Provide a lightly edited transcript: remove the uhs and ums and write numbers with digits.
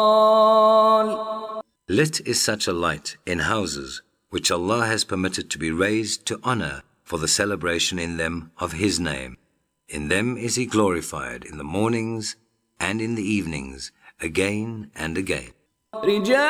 Lit is such a light in houses which Allah has permitted to be raised to honor for the celebration in them of His name. In them is He glorified in the mornings and in the evenings, again and again.